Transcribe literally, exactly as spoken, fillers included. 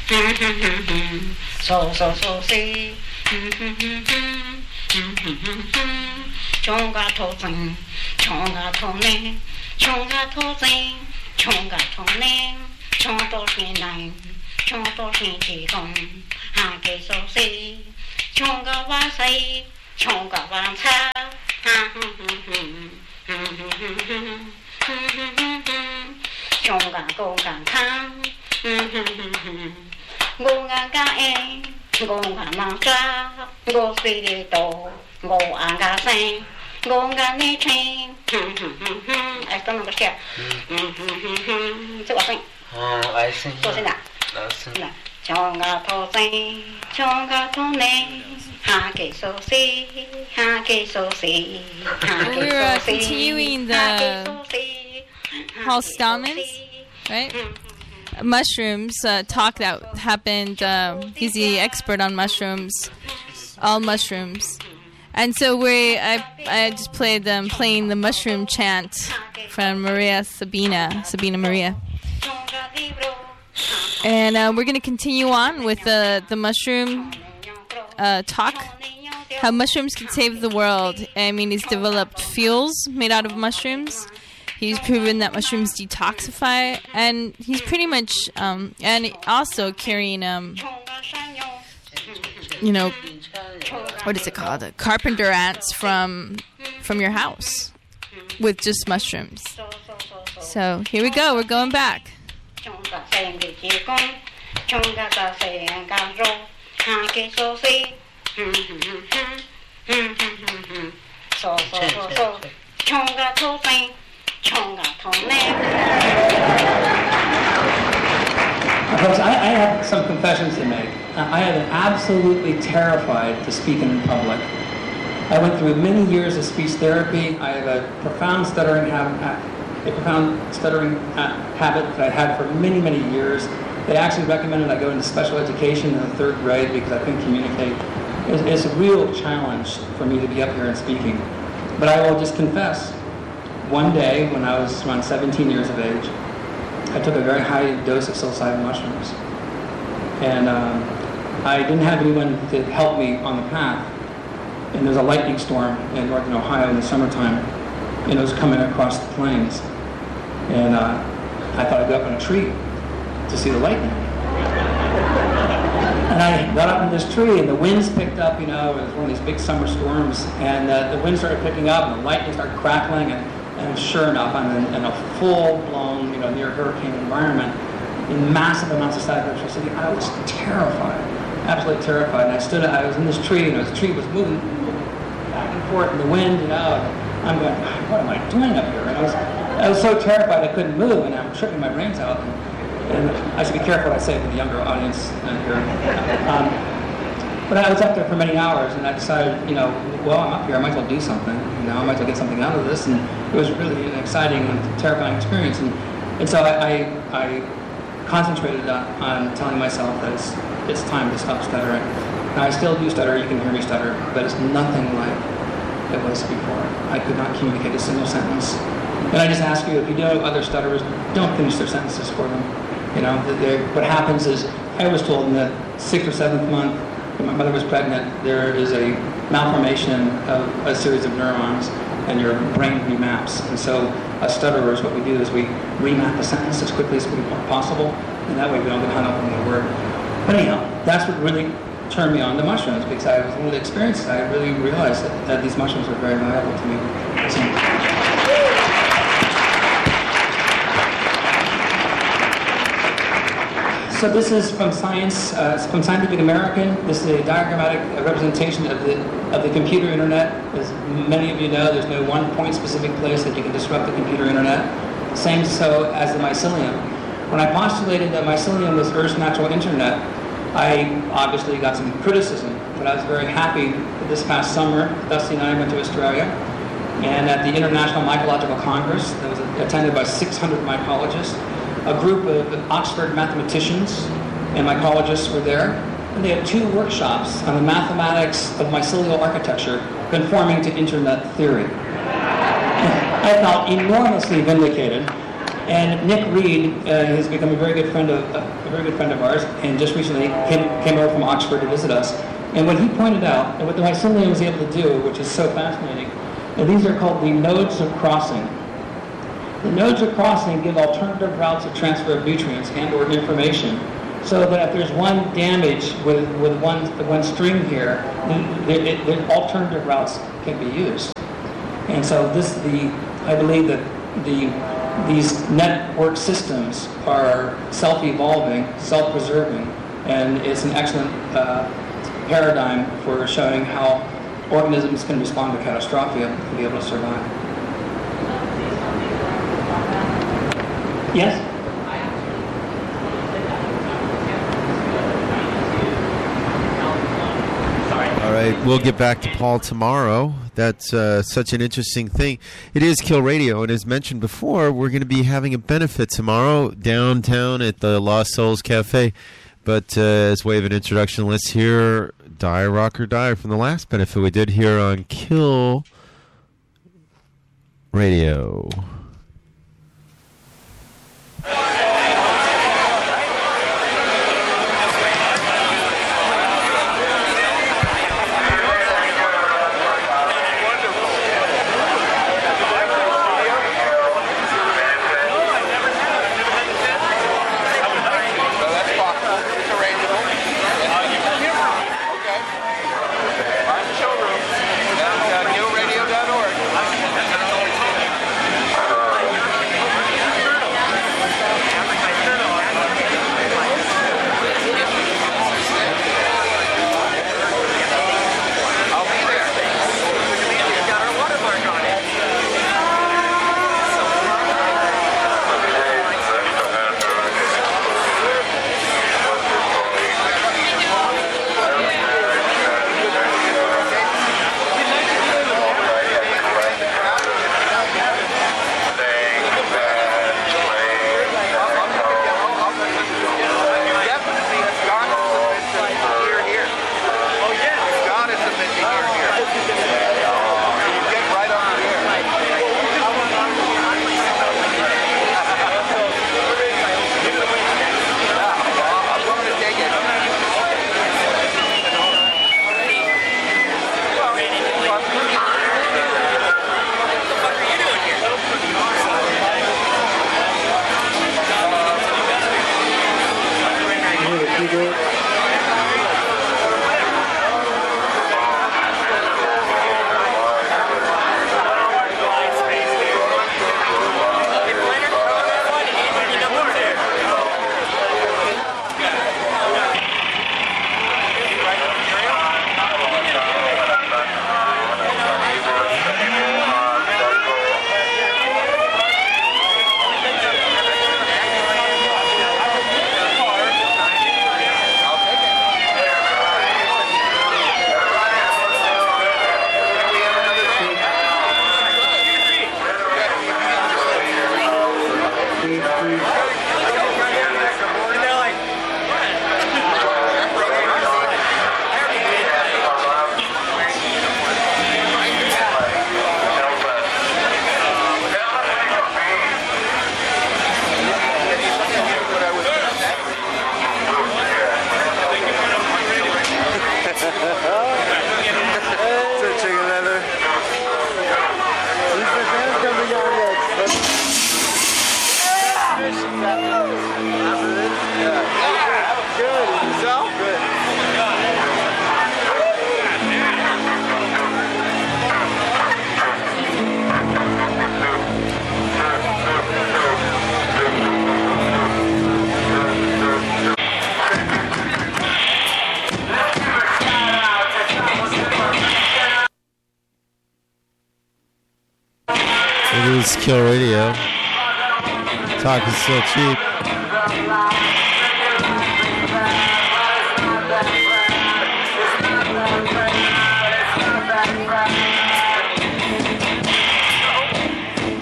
So so so see. Chonga to sing, chonga to name, chonga to sing, chonga to name, chong to sing nine, chong to sing chi gong, ha ge so see, chonga wa say, chonga wa cha, ha chonga go gang kang, go gang gang eh. Go nga mang cha, go see the door, go anga sing, go nga ni ching. I don't understand. So what thing? Oh, I see. So sing that. I see. Chonga to sing, chonga to name, ha ke so see, ha ke so see, ha ke so see. We're uh, continuing the Paul Stamens, right? Mushrooms uh, talk that happened. Uh, he's the expert on mushrooms, all mushrooms, and so we I I just played them playing the mushroom chant from Maria Sabina Sabina Maria, and uh, we're going to continue on with the the mushroom uh, talk. How mushrooms can save the world. I mean, he's developed fuels made out of mushrooms. He's proven that mushrooms detoxify, and he's pretty much, um, and also carrying, um, you know, what is it called? Uh, carpenter ants from from your house with just mushrooms. So here we go. We're going back. Folks, I, I have some confessions to make. Uh, I am absolutely terrified to speak in public. I went through many years of speech therapy. I have a profound stuttering habit, a profound stuttering habit that I had for many, many years. They actually recommended I go into special education in the third grade because I couldn't communicate. It's, it's a real challenge for me to be up here and speaking. But I will just confess. One day, when I was around seventeen years of age, I took a very high dose of psilocybin mushrooms. And um, I didn't have anyone to help me on the path. And there was a lightning storm in northern Ohio in the summertime, and it was coming across the plains. And uh, I thought I'd go up on a tree to see the lightning. And I got up in this tree, and the winds picked up, you know, it was one of these big summer storms, and uh, the wind started picking up, and the lightning started crackling, and And sure enough, I'm in, in a full-blown, you know, near hurricane environment in massive amounts of static electricity. I was terrified, absolutely terrified. And I stood, I was in this tree, and the tree was moving back and forth in the wind, you know. I'm going, what am I doing up here? And I was, I was so terrified I couldn't move, and I'm tripping my brains out. And, and I should be careful what I say for the younger audience here. Um, But I was up there for many hours, and I decided, you know, well, I'm up here, I might as well do something. You know, I might as well get something out of this. And it was really an exciting and terrifying experience. And, and so I, I, I concentrated on, on telling myself that it's, it's time to stop stuttering. Now, I still do stutter, you can hear me stutter, but it's nothing like it was before. I could not communicate a single sentence. And I just ask you, if you know other stutterers, don't finish their sentences for them. You know, what happens is, I was told in the sixth or seventh month, when my mother was pregnant, there is a malformation of a series of neurons, and your brain remaps. And so, as stutterers, what we do is we remap a sentence as quickly as possible, and that way we don't get hung up on the word. But anyhow, that's what really turned me on to mushrooms, because I was really experienced. I really realized that, that these mushrooms were very valuable to me. So, So this is from Science, uh, from Scientific American. This is a diagrammatic representation of the of the computer internet. As many of you know, there's no one point specific place that you can disrupt the computer internet. Same so as the mycelium. When I postulated that mycelium was Earth's natural internet, I obviously got some criticism, but I was very happy that this past summer, Dusty and I went to Australia, and at the International Mycological Congress, that was attended by six hundred mycologists, a group of Oxford mathematicians and mycologists were there, and they had two workshops on the mathematics of mycelial architecture conforming to internet theory. I felt enormously vindicated And Nick Reed uh, has become a very good friend of a very good friend of ours, and just recently came, came over from Oxford to visit us. And what he pointed out, and what the Mycelium was able to do, which is so fascinating, and these are called the nodes of crossing. The nodes of crossing give alternative routes of transfer of nutrients and or information, so that if there's one damage with, with one one string here, the, the, the alternative routes can be used. And so this, the I believe that the these network systems are self-evolving, self-preserving, and it's an excellent uh, paradigm for showing how organisms can respond to catastrophe and be able to survive. Yes? All right, we'll get back to Paul tomorrow. That's uh, such an interesting thing. It is Kill Radio, and as mentioned before, we're going to be having a benefit tomorrow downtown at the Lost Souls Cafe. But uh, as way of an introduction, let's hear Die Rock or Die from the last benefit we did here on Kill Radio. Kill Radio. Talk is still cheap.